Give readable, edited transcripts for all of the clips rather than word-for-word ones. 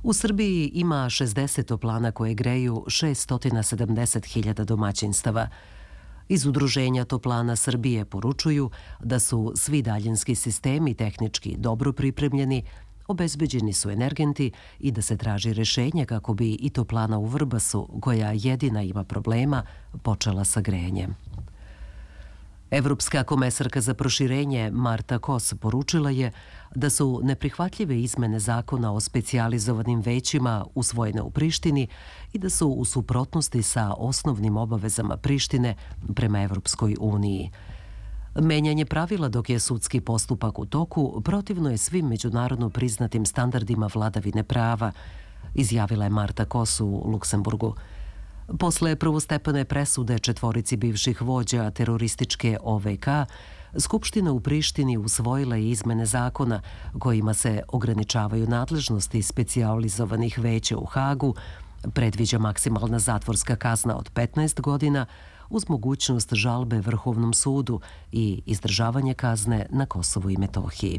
U Srbiji ima 60 toplana koje greju 670.000 domaćinstava. Iz Udruženja toplana Srbije poručuju da su svi daljinski sistemi tehnički dobro pripremljeni, obezbeđeni su energenti i da se traži rešenje kako bi i toplana u Vrbasu, koja jedina ima problema, počela sa grejanjem. Evropska komesarka za proširenje Marta Kos poručila je da su neprihvatljive izmene zakona o specijalizovanim većima usvojene u Prištini i da su u suprotnosti sa osnovnim obavezama Prištine prema Evropskoj uniji. Menjanje pravila dok je sudski postupak u toku protivno je svim međunarodno priznatim standardima vladavine prava, izjavila je Marta Kos u Luksemburgu. Posle prvostepene presude četvorici bivših vođa terorističke OVK, Skupština u Prištini usvojila je izmene zakona kojima se ograničavaju nadležnosti specijalizovanih veća u Hagu, predviđa maksimalna zatvorska kazna od 15 godina uz mogućnost žalbe Vrhovnom sudu i izdržavanje kazne na Kosovu i Metohiji.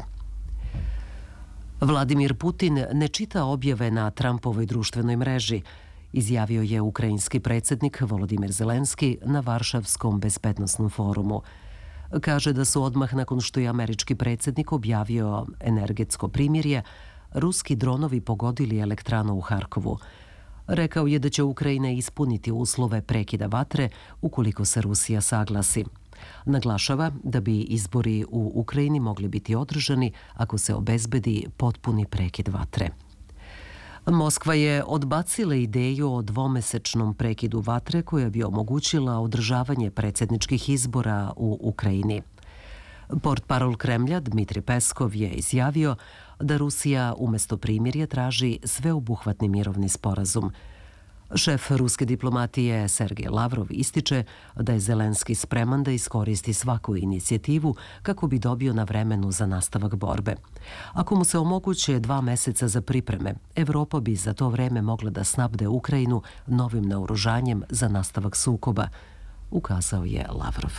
Vladimir Putin ne čita objave na Trumpovoj društvenoj mreži, izjavio je ukrajinski predsjednik Volodimir Zelenski na Varšavskom bezbednosnom forumu. Kaže da su odmah nakon što je američki predsjednik objavio energetsko primirje, ruski dronovi pogodili elektranu u Harkovu. Rekao je da će Ukrajina ispuniti uslove prekida vatre ukoliko se Rusija saglasi. Naglašava da bi izbori u Ukrajini mogli biti održani ako se obezbedi potpuni prekid vatre. Moskva je odbacila ideju o dvomesečnom prekidu vatre koja bi omogućila održavanje predsjedničkih izbora u Ukrajini. Portparol Kremlja Dmitri Peskov je izjavio da Rusija umjesto primirja traži sveobuhvatni mirovni sporazum. Šef ruske diplomatije Sergej Lavrov ističe da je Zelenski spreman da iskoristi svaku inicijativu kako bi dobio na vremenu za nastavak borbe. Ako mu se omoguće 2 meseca za pripreme, Evropa bi za to vreme mogla da snabde Ukrajinu novim naoružanjem za nastavak sukoba, ukazao je Lavrov.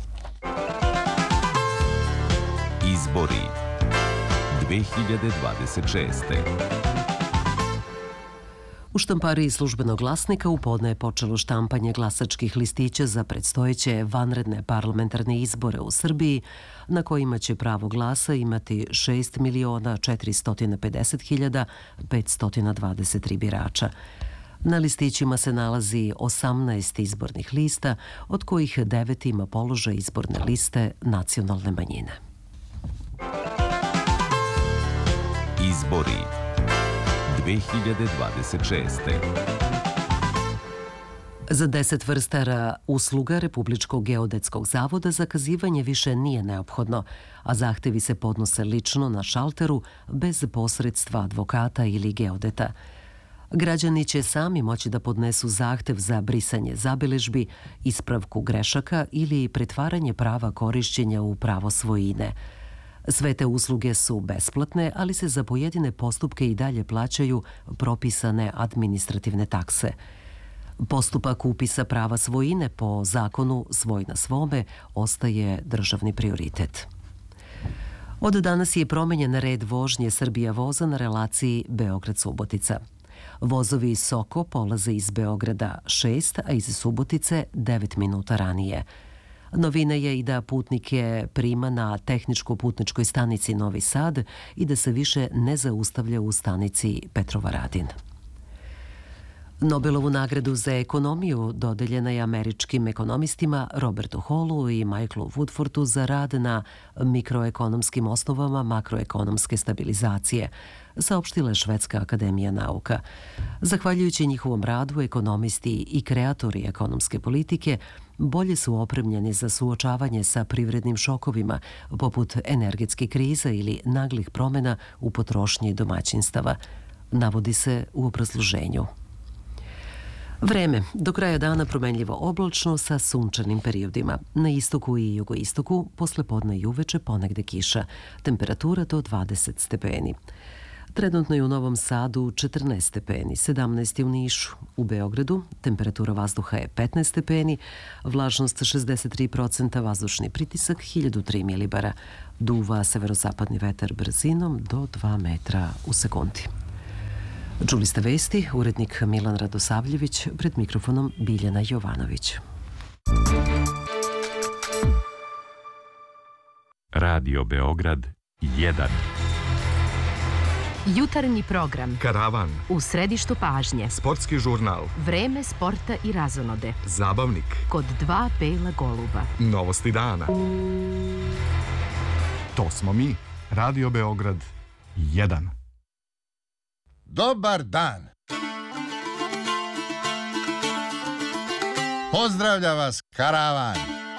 Izbori 2026. U štampariji Službenog glasnika u podne je počelo štampanje glasačkih listića za predstojeće vanredne parlamentarne izbore u Srbiji, na kojima će pravo glasa imati 6.450.523 birača. Na listićima se nalazi 18 izbornih lista, od kojih 9 ima položaj izborne liste nacionalne manjine. Izbori 2026. Za 10 vrstara usluga Republičkog geodetskog zavoda zakazivanje više nije neophodno, a zahtevi se podnose lično na šalteru bez posredstva advokata ili geodeta. Građani će sami moći da podnesu zahtev za brisanje zabeležbi, ispravku grešaka ili pretvaranje prava korišćenja u pravo svojine. Sve te usluge su besplatne, ali se za pojedine postupke i dalje plaćaju propisane administrativne takse. Postupak upisa prava svojine po zakonu Svoj na svome ostaje državni prioritet. Od danas je promenjen red vožnje Srbija voza na relaciji Beograd-Subotica. Vozovi Soko polaze iz Beograda 6, a iz Subotice 9 minuta ranije. Novina je i da putnike prima na tehničko-putničkoj stanici Novi Sad i da se više ne zaustavlja u stanici Petrovaradin. Nobelovu nagradu za ekonomiju dodeljena je američkim ekonomistima Robertu Hallu i Michaelu Woodfordu za rad na mikroekonomskim osnovama makroekonomske stabilizacije, saopštila je Švedska akademija nauka. Zahvaljujući njihovom radu, ekonomisti i kreatori ekonomske politike bolje su opremljeni za suočavanje sa privrednim šokovima, poput energetske krize ili naglih promjena u potrošnji domaćinstava, navodi se u obrazloženju. Vreme. Do kraja dana promenljivo oblačno sa sunčanim periodima. Na istoku i jugoistoku poslepodne i uveče ponegde kiša. Temperatura do 20 stepeni. Trenutno je u Novom Sadu 14 stepeni, 17 je u Nišu. U Beogradu temperatura vazduha je 15 stepeni, vlažnost 63%, vazdušni pritisak 1003 milibara. Duva severozapadni vetar brzinom do 2 metra u sekundi. Čuli ste vesti, urednik Milan Radosavljević, pred mikrofonom Biljana Jovanović. Radio Beograd 1. Jutarnji program. Karavan. U središtu pažnje. Sportski žurnal. Vreme sporta i razonode. Zabavnik. Kod dva bela goluba. Novosti dana. To smo mi. Radio Beograd 1. Dobar dan. Pozdravlja vas Karavan.